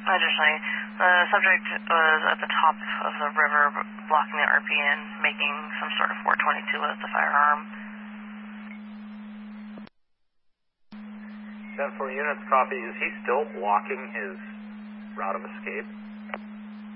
Additionally, the subject was at the top of the river, blocking the RP and making some sort of 422 with the firearm. 10-4 units, copy. Is he still blocking his route of escape?